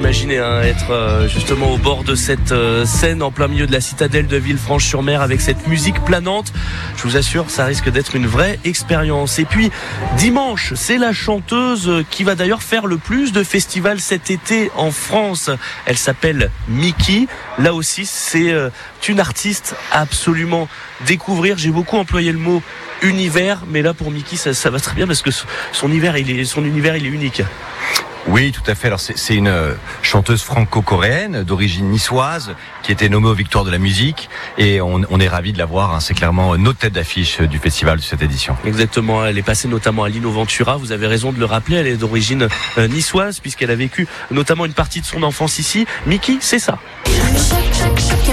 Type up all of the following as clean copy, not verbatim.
imaginez être justement au bord de cette scène en plein milieu de la citadelle de Villefranche-sur-Mer avec cette musique planante. Je vous assure, ça risque d'être une vraie expérience. Et puis dimanche, c'est la chanteuse qui va d'ailleurs faire le plus de festivals cet été en France. Elle s'appelle Miki. Là aussi, c'est une artiste à absolument découvrir. J'ai beaucoup employé le mot univers, mais là pour Miki ça va très bien parce que son univers il est unique. Oui, tout à fait. Alors c'est une chanteuse franco-coréenne d'origine niçoise qui était nommée aux Victoires de la musique et on est ravis de la voir. C'est clairement notre tête d'affiche du festival de cette édition. Exactement. Elle est passée notamment à Lino Ventura. Vous avez raison de le rappeler. Elle est d'origine niçoise puisqu'elle a vécu notamment une partie de son enfance ici. Miki, c'est ça. Chaque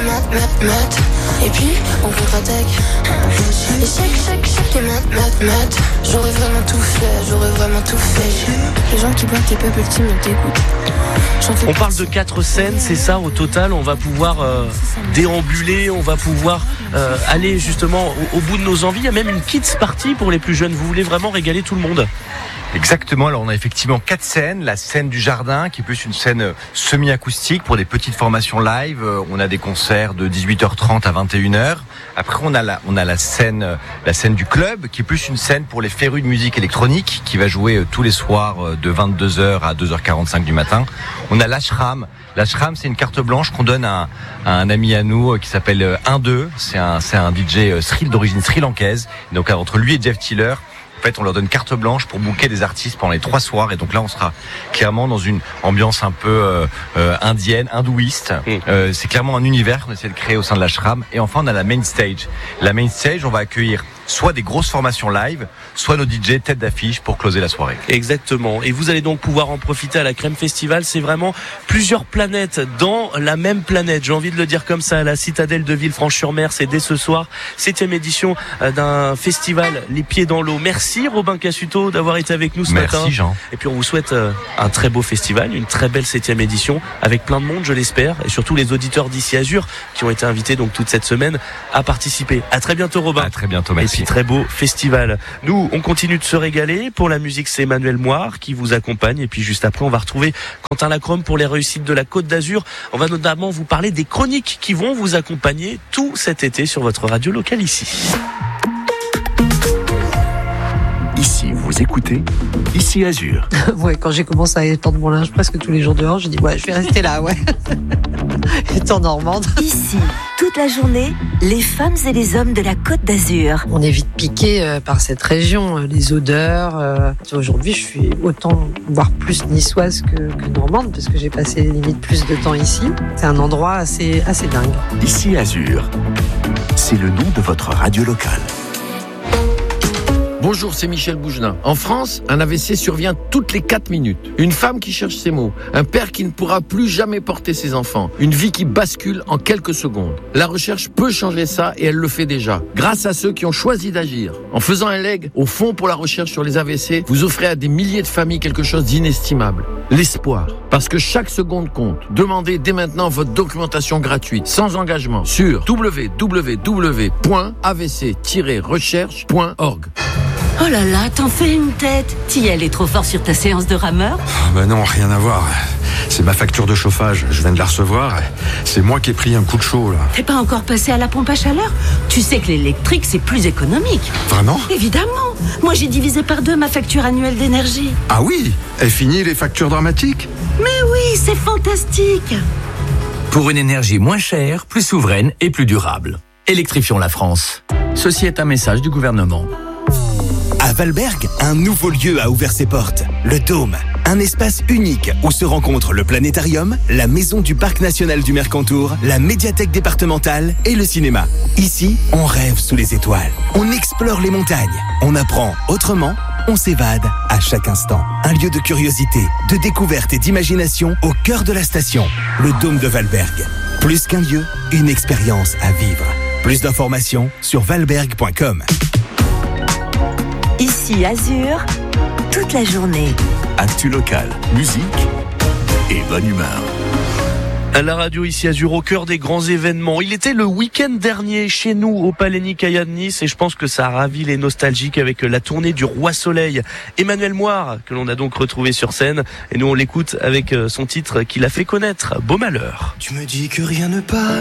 et puis on contre-attaque. Et chaque mat. J'aurais vraiment tout fait. Les gens qui boivent tes peuples ultimes t'écoutent. On parle de 4 scènes, c'est ça au total. On va pouvoir déambuler, on va pouvoir aller justement au bout de nos envies. Il y a même une kids party pour les plus jeunes. Vous voulez vraiment régaler tout le monde? Exactement, alors on a effectivement 4 scènes, la scène du jardin qui est plus une scène semi-acoustique pour des petites formations live, on a des concerts de 18h30 à 21h. Après on a la scène du club qui est plus une scène pour les férus de musique électronique qui va jouer tous les soirs de 22h à 2h45 du matin. On a l'ashram. L'ashram, c'est une carte blanche qu'on donne à un ami à nous qui s'appelle 1-2, c'est un DJ d'origine sri-lankaise. Donc entre lui et Jeff Tiller, en fait, on leur donne carte blanche pour booker des artistes pendant les 3 soirs. Et donc là, on sera clairement dans une ambiance un peu indienne, hindouiste. C'est clairement un univers qu'on essaie de créer au sein de l'ashram. Et enfin, on a la main stage. La main stage, on va accueillir soit des grosses formations live, soit nos DJ tête d'affiche pour closer la soirée. Exactement. Et vous allez donc pouvoir en profiter à la Crème Festival. C'est vraiment plusieurs planètes dans la même planète. J'ai envie de le dire comme ça. À la citadelle de Villefranche-sur-Mer, c'est dès ce soir, 7e édition d'un festival Les Pieds dans l'eau. Merci Robin Cassuto d'avoir été avec nous ce matin. Merci Jean. Et puis on vous souhaite un très beau festival, une très belle 7e édition avec plein de monde, je l'espère, et surtout les auditeurs d'Ici Azur qui ont été invités donc toute cette semaine à participer. À très bientôt Robin. À très bientôt, merci. Et puis très beau festival. Nous, on continue de se régaler. Pour la musique, c'est Emmanuel Moire qui vous accompagne. Et puis juste après, on va retrouver Quentin Lacrome pour les réussites de la Côte d'Azur. On va notamment vous parler des chroniques qui vont vous accompagner tout cet été sur votre radio locale ici. Ici, vous écoutez Ici Azur. Ouais, quand j'ai commencé à étendre mon linge presque tous les jours dehors, j'ai dit ouais, je vais rester là, ouais. Étant normande. Ici, toute la journée, les femmes et les hommes de la Côte d'Azur. On est vite piqué par cette région, les odeurs. Aujourd'hui, je suis autant, voire plus niçoise que normande, parce que j'ai passé limite plus de temps ici. C'est un endroit assez dingue. Ici Azur, c'est le nom de votre radio locale. Bonjour, c'est Michel Bougelin. En France, un AVC survient toutes les 4 minutes. Une femme qui cherche ses mots. Un père qui ne pourra plus jamais porter ses enfants. Une vie qui bascule en quelques secondes. La recherche peut changer ça et elle le fait déjà. Grâce à ceux qui ont choisi d'agir. En faisant un leg au Fonds pour la recherche sur les AVC, vous offrez à des milliers de familles quelque chose d'inestimable. L'espoir. Parce que chaque seconde compte. Demandez dès maintenant votre documentation gratuite, sans engagement, sur www.avc-recherche.org. Oh là là, t'en fais une tête. T'y allais trop fort sur ta séance de rameur? Bah non, rien à voir. C'est ma facture de chauffage, je viens de la recevoir. C'est moi qui ai pris un coup de chaud là. T'es pas encore passé à la pompe à chaleur? Tu sais que l'électrique c'est plus économique. Vraiment? Évidemment. Moi j'ai divisé par 2 ma facture annuelle d'énergie. Ah oui? Est fini les factures dramatiques? Mais oui, c'est fantastique. Pour une énergie moins chère, plus souveraine et plus durable. Électrifions la France. Ceci est un message du gouvernement. À Valberg, un nouveau lieu a ouvert ses portes, le Dôme. Un espace unique où se rencontrent le planétarium, la maison du parc national du Mercantour, la médiathèque départementale et le cinéma. Ici, on rêve sous les étoiles, on explore les montagnes, on apprend autrement, on s'évade à chaque instant. Un lieu de curiosité, de découverte et d'imagination au cœur de la station, le Dôme de Valberg. Plus qu'un lieu, une expérience à vivre. Plus d'informations sur valberg.com. Ici Azur, toute la journée. Actu local, musique et bonne humeur. À la radio ici Azur, au cœur des grands événements. Il était le week-end dernier chez nous au Palais Nicaïa de Nice et je pense que ça a ravi les nostalgiques avec la tournée du Roi Soleil. Emmanuel Moire, que l'on a donc retrouvé sur scène, et nous on l'écoute avec son titre qu'il a fait connaître, Beau Malheur. Tu me dis que rien ne passe.